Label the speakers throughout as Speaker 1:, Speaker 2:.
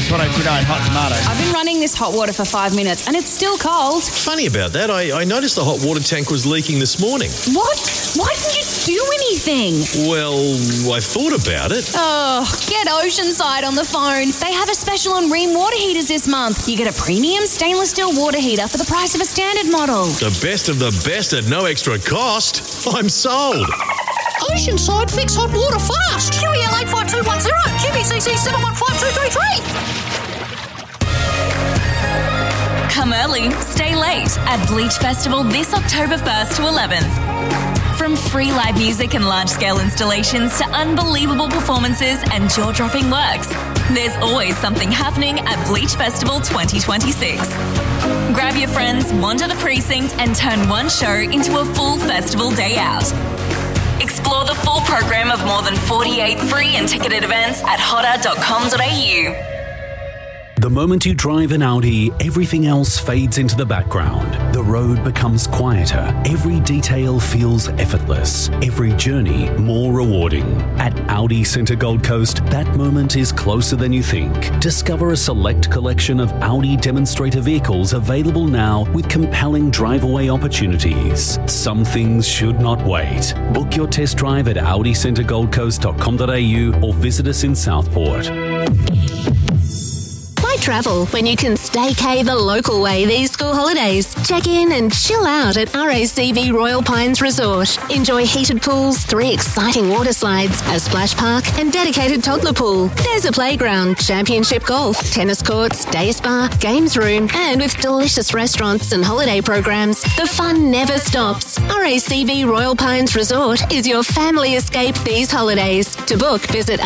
Speaker 1: It's 102.9 Hot Tomatoes.
Speaker 2: I've been running this hot water for 5 minutes and it's still cold.
Speaker 3: Funny about that. I noticed the hot water tank was leaking this morning.
Speaker 2: What? Why didn't you do anything?
Speaker 3: Well, I thought about it.
Speaker 2: Oh, get Oceanside on the phone. They have a special on Rheem water heaters this month. You get a premium stainless steel water heater for the price of a standard model.
Speaker 3: The best of the best at no extra cost. I'm sold.
Speaker 4: Oceanside, fix hot water fast. QEL 85210, QBCC 715233.
Speaker 5: Come early, stay late at Bleach Festival this October 1st to 11th. From free live music and large-scale installations to unbelievable performances and jaw-dropping works, there's always something happening at Bleach Festival 2026. Grab your friends, wander the precinct and turn one show into a full festival day out. Explore the full program of more than 48 free and ticketed events at hotter.com.au.
Speaker 6: The moment you drive an Audi, everything else fades into the background. The road becomes quieter. Every detail feels effortless. Every journey more rewarding. At Audi Centre Gold Coast, that moment is closer than you think. Discover a select collection of Audi demonstrator vehicles available now with compelling drive-away opportunities. Some things should not wait. Book your test drive at audicentergoldcoast.com.au or visit us in Southport.
Speaker 4: Why travel when you can staycay the local way these school holidays? Check in and chill out at RACV Royal Pines Resort. Enjoy heated pools, 3 exciting water slides, a splash park and dedicated toddler pool. There's a playground, championship golf, tennis courts, day spa, games room, and with delicious restaurants and holiday programs, the fun never stops. RACV Royal Pines Resort is your family escape these holidays. To book, visit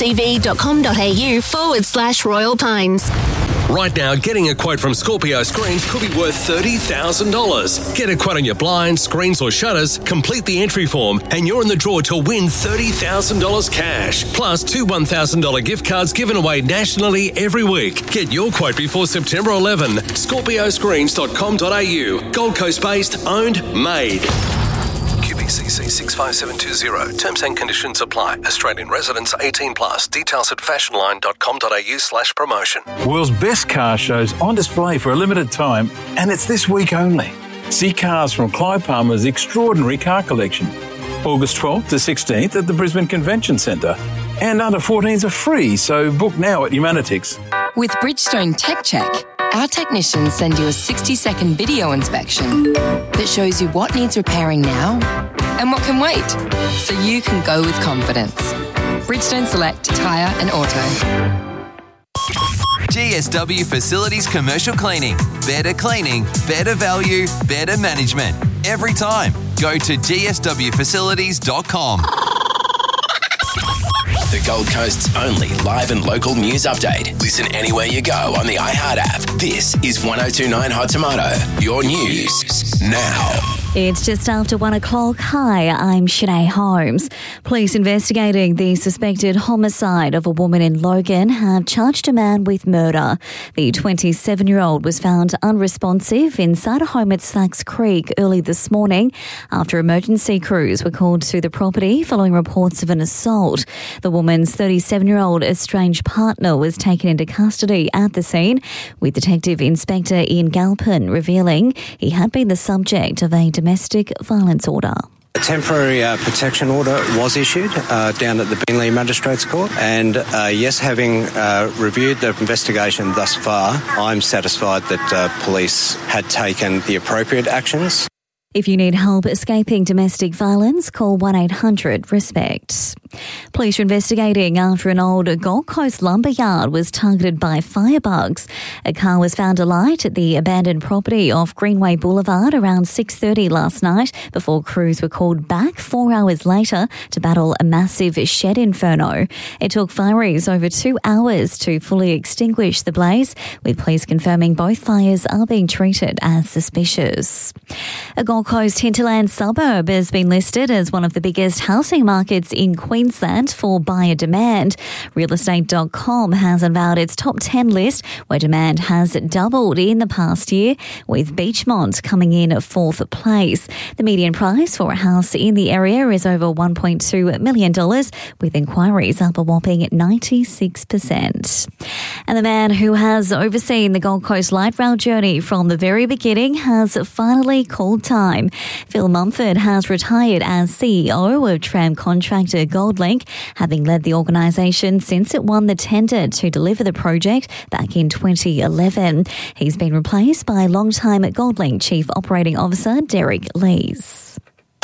Speaker 4: racv.com.au/Royal Pines.
Speaker 7: Right now, getting a quote from Scorpio Screens could be worth $30,000. Get a quote on your blinds, screens or shutters, complete the entry form, and you're in the draw to win $30,000 cash. Plus 2 $1,000 gift cards given away nationally every week. Get your quote before September 11. ScorpioScreens.com.au. Gold Coast based, owned, made. QBCC 65720. Terms and conditions apply. Australian residents 18 plus. Details at fashionline.com.au/promotion.
Speaker 8: World's best car shows on display for a limited time, and it's this week only. See cars from Clive Palmer's extraordinary car collection. August 12th to 16th at the Brisbane Convention Centre. And under 14s are free, so book now at Humanitix.
Speaker 9: With Bridgestone Tech Check, our technicians send you a 60-second video inspection that shows you what needs repairing now and what can wait, so you can go with confidence. Bridgestone Select Tyre and Auto.
Speaker 10: GSW Facilities Commercial Cleaning. Better cleaning, better value, better management. Every time. Go to gswfacilities.com.
Speaker 11: The Gold Coast's only live and local news update. Listen anywhere you go on the iHeart app. This is 102.9 Hot Tomato. Your news now.
Speaker 12: It's just after 1 o'clock. Hi, I'm Shanae Holmes. Police investigating the suspected homicide of a woman in Logan have charged a man with murder. The 27-year-old was found unresponsive inside a home at Slacks Creek early this morning after emergency crews were called to the property following reports of an assault. The woman's 37-year-old estranged partner was taken into custody at the scene, with Detective Inspector Ian Galpin revealing he had been the subject of a domestic violence order.
Speaker 13: A temporary protection order was issued down at the Beenleigh Magistrates Court, and yes, having reviewed the investigation thus far, I'm satisfied that police had taken the appropriate actions.
Speaker 12: If you need help escaping domestic violence, call 1-800-RESPECT. Police are investigating after an old Gold Coast lumberyard was targeted by firebugs. A car was found alight at the abandoned property off Greenway Boulevard around 6:30 last night before crews were called back 4 hours later to battle a massive shed inferno. It took fireys over 2 hours to fully extinguish the blaze, with police confirming both fires are being treated as suspicious. A Gold Gold Coast hinterland suburb has been listed as one of the biggest housing markets in Queensland for buyer demand. Realestate.com has unveiled its top 10 list, where demand has doubled in the past year, with Beachmont coming in 4th place. The median price for a house in the area is over $1.2 million, with inquiries up a whopping 96%. And the man who has overseen the Gold Coast light rail journey from the very beginning has finally called time. Phil Mumford has retired as CEO of tram contractor Goldlink, having led the organisation since it won the tender to deliver the project back in 2011. He's been replaced by long-time Goldlink Chief Operating Officer Derek Lees.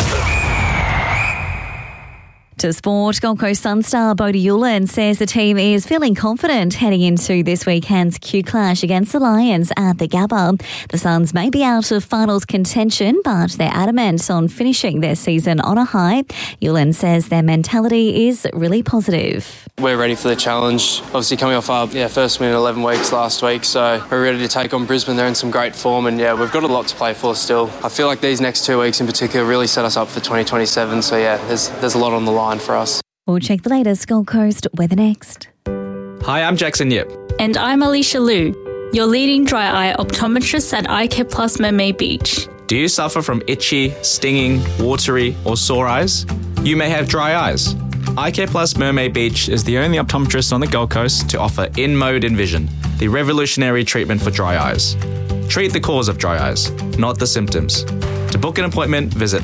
Speaker 12: To sport, Gold Coast Sun star Bodie Ulan says the team is feeling confident heading into this weekend's Q clash against the Lions at the Gabba. The Suns may be out of finals contention, but they're adamant on finishing their season on a high. Ulan says their mentality is really positive.
Speaker 1: We're ready for the challenge. Obviously coming off our first win in 11 weeks last week, so we're ready to take on Brisbane. They're in some great form, and we've got a lot to play for still. I feel like these next 2 weeks in particular really set us up for 2027, so there's a lot on the line for us.
Speaker 12: We'll check the latest Gold Coast weather next.
Speaker 14: Hi, I'm Jackson Yip.
Speaker 15: And I'm Alicia Liu, your leading dry eye optometrist at Eye Care Plus Mermaid Beach.
Speaker 14: Do you suffer from itchy, stinging, watery, or sore eyes? You may have dry eyes. Eye Care Plus Mermaid Beach is the only optometrist on the Gold Coast to offer In-Mode Envision, the revolutionary treatment for dry eyes. Treat the cause of dry eyes, not the symptoms. To book an appointment, visit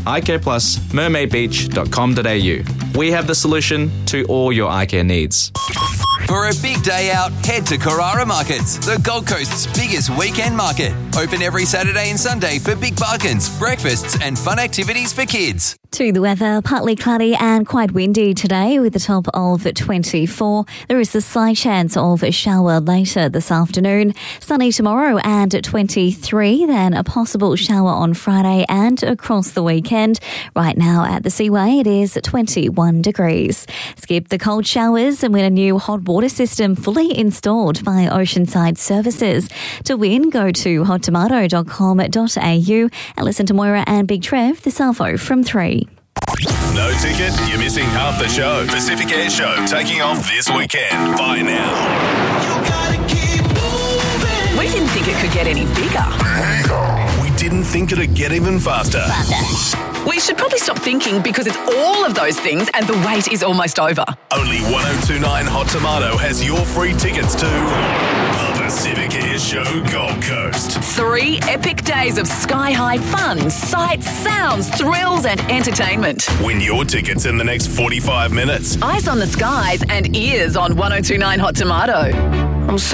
Speaker 14: eyecareplusmermaidbeach.com.au. We have the solution to all your eye care needs.
Speaker 10: For a big day out, head to Carrara Markets, the Gold Coast's biggest weekend market. Open every Saturday and Sunday for big bargains, breakfasts and fun activities for kids.
Speaker 12: To the weather, partly cloudy and quite windy today with a top of 24. There is a slight chance of a shower later this afternoon. Sunny tomorrow and 23, then a possible shower on Friday and across the weekend. Right now at the Seaway, it is 21 degrees. Skip the cold showers and win a new hot water system fully installed by Oceanside Services. To win, go to hottomato.com.au and listen to Moira and Big Trev this Salvo from 3.
Speaker 3: No ticket? You're missing half the show. Pacific Air Show taking off this weekend. Buy now.
Speaker 16: We didn't think it could get any bigger.
Speaker 3: We didn't think it'd get even faster.
Speaker 16: We should probably stop thinking because it's all of those things and the wait is almost over.
Speaker 3: Only 1029 Hot Tomato has your free tickets to the Pacific Air Show Gold Coast.
Speaker 16: 3 epic days of sky-high fun, sights, sounds, thrills and entertainment.
Speaker 3: Win your tickets in the next 45 minutes.
Speaker 16: Eyes on the skies and ears on 1029 Hot Tomato. I'm so